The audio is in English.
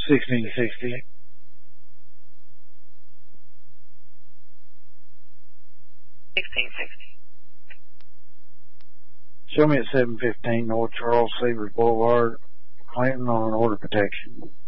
1660. Show me at 715 North Charles Severs Boulevard, Clinton, on order protection.